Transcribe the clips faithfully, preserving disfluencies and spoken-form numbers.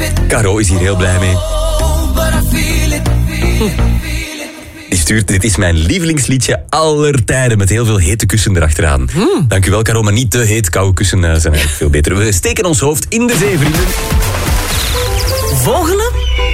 Caro is hier heel blij mee. Die stuurt, dit is mijn lievelingsliedje aller tijden, met heel veel hete kussen erachteraan. Mm. Dank u wel, Caro, maar niet te heet. Koude kussen uh, zijn eigenlijk veel beter. We steken ons hoofd in de zee, vrienden. Vogelen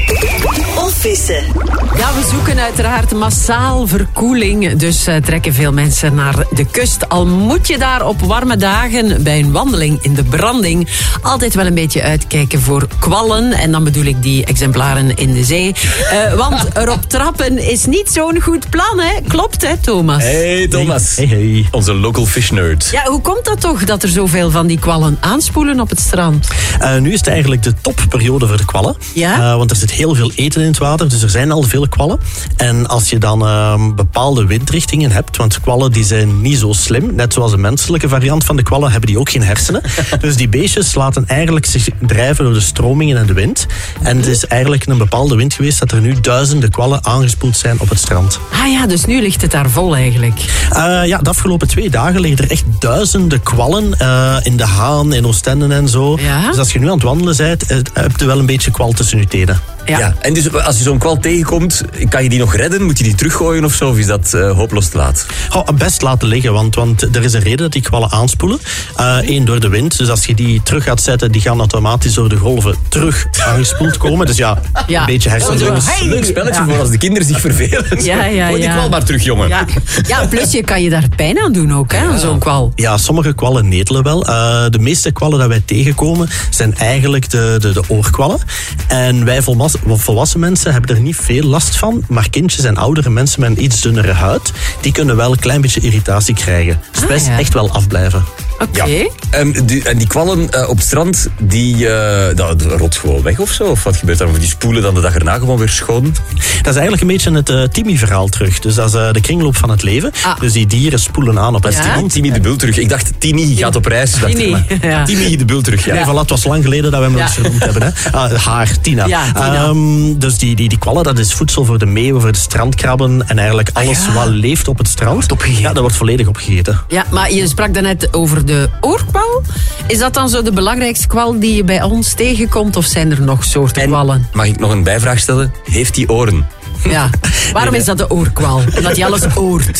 of vissen? Ja, we zoeken uiteraard massaal verkoeling. Dus uh, trekken veel mensen naar de kust. Al moet je daar op warme dagen bij een wandeling in de branding altijd wel een beetje uitkijken voor kwallen. En dan bedoel ik die exemplaren in de zee. Uh, want erop trappen is niet zo'n goed plan, hè? Klopt, hè, Thomas? Hey, Thomas. Hey, hey. Onze local fish nerd. Ja, hoe komt dat toch dat er zoveel van die kwallen aanspoelen op het strand? Uh, nu is het eigenlijk de topperiode voor de kwallen. Ja? Uh, want er zit heel veel eten in het water, dus er zijn al veel kwallen. En als je dan uh, bepaalde windrichtingen hebt, want kwallen die zijn niet zo slim, net zoals de menselijke variant van de kwallen, hebben die ook geen hersenen. Dus die beestjes laten eigenlijk zich drijven door de stromingen en de wind. En het is eigenlijk een bepaalde wind geweest dat er nu duizenden kwallen aangespoeld zijn op het strand. Ah ja, dus nu ligt het daar vol eigenlijk. Uh, ja, de afgelopen twee dagen liggen er echt duizenden kwallen uh, in de Haan, in Oostende en zo. Ja? Dus als je nu aan het wandelen bent, uh, heb je wel een beetje kwal tussen je tenen. Ja. Ja, en dus als je zo'n kwal tegenkomt, kan je die nog redden? Moet je die teruggooien of zo? Of is dat uh, hopeloos te laat? Oh, best laten liggen, want, want er is een reden dat die kwallen aanspoelen. Eén, uh, door de wind. Dus als je die terug gaat zetten, die gaan automatisch door de golven terug aangespoeld komen. Dus ja, ja. een beetje hersenleugen. Dat is een leuk spelletje ja. voor als de kinderen zich vervelen. Ja, ja, Gooi die ja. kwal maar terug, jongen. Ja. Ja, plus je kan je daar pijn aan doen ook, hè, aan zo'n kwal. Ja, sommige kwallen netelen wel. Uh, de meeste kwallen dat wij tegenkomen zijn eigenlijk de, de, de oorkwallen. En wij volwassen, volwassen mensen hebben er niet veel last van, maar kindjes en oudere mensen met een iets dunnere huid, die kunnen wel een klein beetje irritatie krijgen. Dus ah, best ja. echt wel afblijven. Oké. Ja. Um, die, en die kwallen uh, op het strand, die uh, dat rot gewoon weg of zo? Of wat gebeurt daar? Die spoelen dan de dag erna gewoon weer schoon? Dat is eigenlijk een beetje het uh, Timmy-verhaal terug. Dus dat is uh, de kringloop van het leven. Ah. Dus die dieren spoelen aan op het Ja? strand. Timmy de Bul terug. Ik dacht, Tini gaat op reis. Dacht Tini, ik, maar. ja. Timmy de Bul terug, ja. Nee, voilà, het was lang geleden dat we hem Ja. eens vernoemd hebben. Hè. Ah, haar, Tina. Ja, Tina. Um, dus die, die, die kwallen, dat is voedsel voor de meeuwen, voor de strandkrabben en eigenlijk alles Ah, ja. wat leeft op het strand. Wordt opgegeten. Ja, dat wordt volledig opgegeten. Ja, maar je sprak daarnet over de oorkwal. Is dat dan zo de belangrijkste kwal die je bij ons tegenkomt? Of zijn er nog soorten En kwallen? mag ik nog een bijvraag stellen? Heeft die oren? Ja. Waarom is dat de oorkwal? Omdat hij alles oort.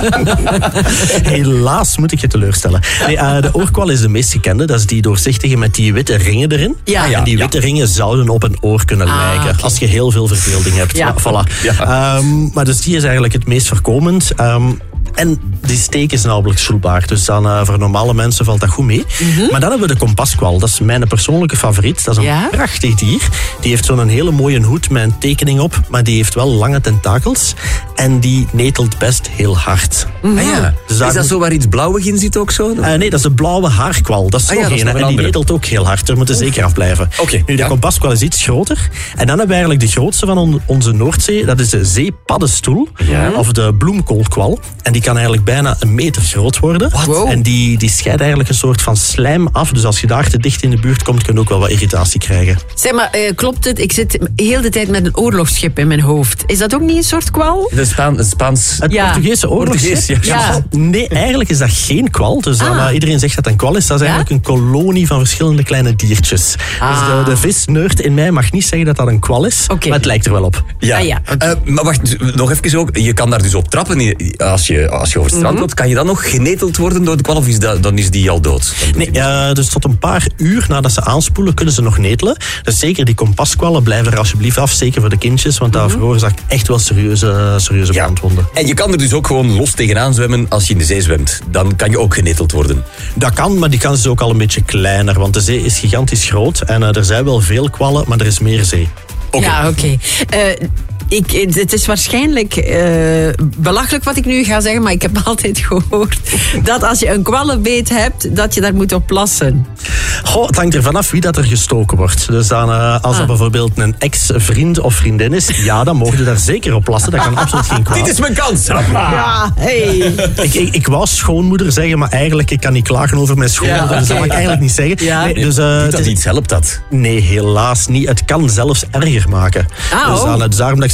Helaas moet ik je teleurstellen. Nee, uh, de oorkwal is de meest gekende. Dat is die doorzichtige met die witte ringen erin. Ja. En die Ja. witte ringen zouden op een oor kunnen Ah, lijken. okay. Als je heel veel verveelding hebt. Ja. Maar, voilà. Ja. Um, maar dus die is eigenlijk het meest voorkomend. Um, En die steek is namelijk schroebaar. Dus dan, uh, voor normale mensen valt dat goed mee. Mm-hmm. Maar dan hebben we de kompaskwal. Dat is mijn persoonlijke favoriet. Dat is een Ja? prachtig dier. Die heeft zo'n hele mooie hoed met een tekening op. Maar die heeft wel lange tentakels. En die netelt best heel hard. Mm-hmm. Ah, ja. Dus daar is dat moet- zo waar iets blauwig in zit ook zo? Uh, nee, dat is de blauwe haarkwal. Dat is Ah, nog ja, dat is een. nog een En die andere. netelt ook heel hard. Daar moeten we zeker afblijven. Oké, Nu, de ja. kompaskwal is iets groter. En dan hebben we eigenlijk de grootste van on- onze Noordzee. Dat is de zeepaddenstoel. Ja. Of de bloemkoolkwal. En die kan eigenlijk bijna een meter groot worden. Wow. En die, die scheidt eigenlijk een soort van slijm af. Dus als je daar te dicht in de buurt komt, kun je ook wel wat irritatie krijgen. Zeg maar, uh, klopt het? Ik zit heel de tijd met een oorlogsschip in mijn hoofd. Is dat ook niet een soort kwal? De Spaan, het Spaans... Het Ja. Portugese oorlogsschip? Portugees, ja. Ja. Nee, eigenlijk is dat geen kwal. Dus dan, Ah. uh, iedereen zegt dat het een kwal is. Dat is Ja? eigenlijk een kolonie van verschillende kleine diertjes. Ah. Dus de, de visneurt in mij mag niet zeggen dat dat een kwal is. Oké. Maar het lijkt er wel op. Ja. Ah, ja, oké. Uh, maar wacht, nog even ook. Je kan daar dus op trappen. Als je, als je over het strand Mhm. loopt, kan je dan nog geneteld worden door de kwal? Of is dat, dan is die al dood? Nee, uh, dus tot een paar uur nadat ze aanspoelen, kunnen ze nog netelen. Dus zeker die kompaskwallen, blijven er alsjeblieft af. Zeker voor de kindjes, want dat veroorzaakt echt wel serieuze, serieuze Ja. brandwonden. En je kan er dus ook gewoon los tegenaan zwemmen als je in de zee zwemt. Dan kan je ook geneteld worden. Dat kan, maar die kans is ook al een beetje kleiner. Want de zee is gigantisch groot. En uh, er zijn wel veel kwallen, maar er is meer zee. Oké. Ja, oké. Okay. Uh, Ik, het is waarschijnlijk uh, belachelijk wat ik nu ga zeggen, maar ik heb altijd gehoord dat als je een kwallenbeet hebt, dat je daar moet op plassen. Goh, het hangt er vanaf wie dat er gestoken wordt. Dus dan, uh, als Ah. dat bijvoorbeeld een ex-vriend of vriendin is, ja, dan mogen je daar zeker op plassen. Dat kan absoluut geen kwaad. Dit is mijn kans. Ja, hey. Ik, ik, ik wou schoonmoeder zeggen, maar eigenlijk ik kan niet klagen over mijn schoonmoeder. Ja, Dus dat oké. mag ik eigenlijk niet zeggen. Ja. Nee, dus, uh, Doet het dat is- iets? Helpt dat? Nee, helaas niet. Het kan zelfs erger maken. Ah, dus, oh. dan, dus daarom dat ik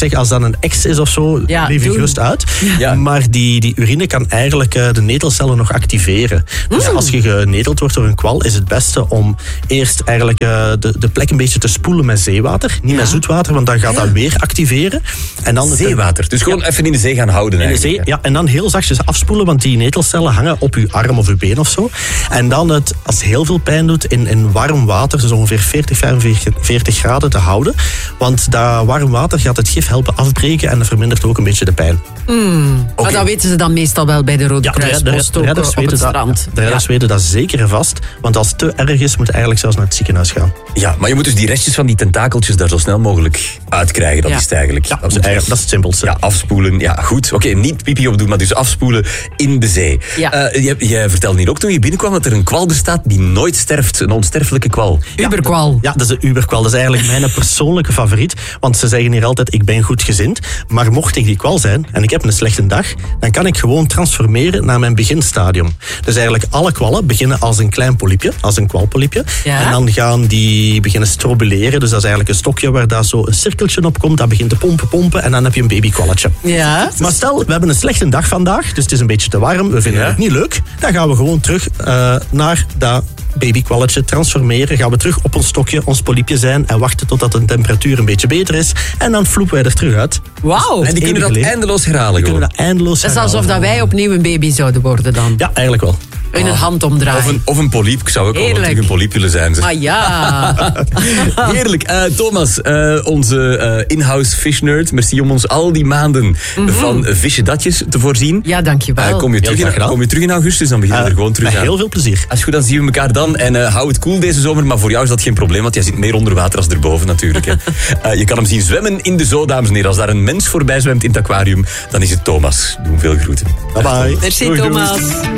zeg, als dat een ex is of zo, Ja, leef je doen. gerust uit. Ja. Maar die, die urine kan eigenlijk uh, de netelcellen nog activeren. Dus Mm. als je geneteld wordt door een kwal, is het beste om eerst eigenlijk uh, de, de plek een beetje te spoelen met zeewater. Niet Ja. met zoetwater, want dan gaat dat weer activeren. En dan Zeewater. Dus gewoon even in de zee gaan houden in de eigenlijk. zee, ja, en dan heel zachtjes afspoelen, want die netelcellen hangen op uw arm of uw been of zo. En dan, het, als het heel veel pijn doet, in, in warm water, dus ongeveer veertig, vijfenveertig graden te houden. Want dat warm water gaat het gif helpen afbreken en dat vermindert ook een beetje de pijn. Maar dat weten ze dan meestal wel bij de Rode Kruispost ook redders op weten het dat, strand. de redders Ja. weten dat zeker en vast. Want als het te erg is, moet je eigenlijk zelfs naar het ziekenhuis gaan. Ja, maar je moet dus die restjes van die tentakeltjes daar zo snel mogelijk uitkrijgen. Dat Ja. is het eigenlijk. Ja, dat is, eigenlijk, dat is het simpelste. Ja, afspoelen. Ja, goed. Oké, niet pipi opdoen, maar dus afspoelen in de zee. Ja. Eh, jij, jij vertelde hier ook toen je binnenkwam dat er een kwal bestaat die nooit sterft. Een onsterfelijke kwal. Uberkwal. Ja, dat is de Uberkwal. Dat is eigenlijk mijn persoonlijke favoriet. Want ze zeggen hier altijd, ik ben goed gezind. Maar mocht ik die kwal zijn en ik heb een slechte dag, dan kan ik gewoon transformeren naar mijn beginstadium. Dus eigenlijk alle kwallen beginnen als een klein polypje, als een kwalpolypje. Ja. En dan gaan die beginnen strobuleren. Dus dat is eigenlijk een stokje waar daar zo een cirkeltje op komt. Dat begint te pompen, pompen en dan heb je een babykwalletje. Ja. Maar stel, we hebben een slechte dag vandaag, dus het is een beetje te warm, we vinden Ja. het niet leuk. Dan gaan we gewoon terug uh, naar dat babykwalletje transformeren. Gaan we terug op ons stokje, ons polypje zijn en wachten totdat de temperatuur een beetje beter is. En dan vloepen wij er terug uit. Wauw. En die kunnen dat eeuwig leven. eindeloos herhalen. We kunnen gewoon. dat eindeloos Dat is herhalen. alsof dat wij opnieuw een baby zouden worden dan. Ja, eigenlijk wel. In een hand omdraaien. Of een, of een polyp. Ik zou ook wel Heerlijk. terug een polyp willen zijn. Ah ja. Heerlijk. Eh, Thomas, eh, onze eh, in-house fish nerd. Merci om ons al die maanden van visjedatjes te voorzien. Ja, dankjewel. Eh, kom, je terug graag in, gedaan. kom je terug in augustus, dan beginnen we er gewoon terug Met aan. heel veel plezier. Als goed, dan zien we elkaar dan. En uh, hou het cool deze zomer. Maar voor jou is dat geen probleem, want jij zit meer onder water als erboven natuurlijk. Hè. Uh, je kan hem zien zwemmen in de zoo, dames en heren. Als daar een mens voorbij zwemt in het aquarium, dan is het Thomas. Doe hem veel groeten. Bye bye. Merci Doei, doei. Thomas.